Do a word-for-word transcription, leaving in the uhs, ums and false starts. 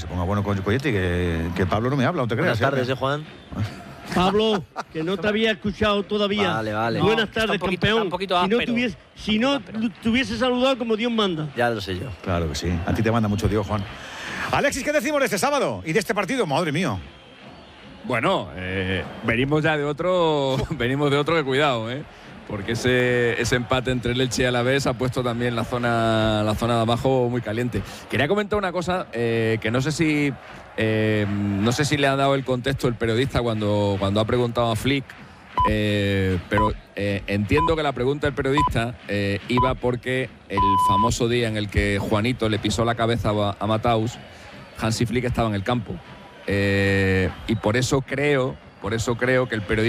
se ponga bueno con Coyetti, que, que Pablo no me habla, no te creas. Buenas tardes, ¿eh, Juan? Pablo, que no te había escuchado todavía. Vale, vale. No, Buenas está tardes, un poquito- campeón. está un poquito si no, áspero. tuviese, si no te hubiese saludado como Dios manda. Ya lo sé yo. Claro que sí. A ti te manda mucho Dios, Juan. Alexis, ¿qué decimos de este sábado y de este partido? Madre mía. Bueno, eh, venimos ya de otro, venimos de otro que cuidado, ¿eh? Porque ese, ese empate entre el Elche y Alavés ha puesto también la zona, la zona de abajo muy caliente. Quería comentar una cosa eh, que no sé si eh, no sé si le ha dado el contexto el periodista cuando, cuando ha preguntado a Flick, eh, pero eh, entiendo que la pregunta del periodista eh, iba porque el famoso día en el que Juanito le pisó la cabeza a, a Mataus, Hansi Flick estaba en el campo. Eh, y por eso creo, por eso creo que el periodista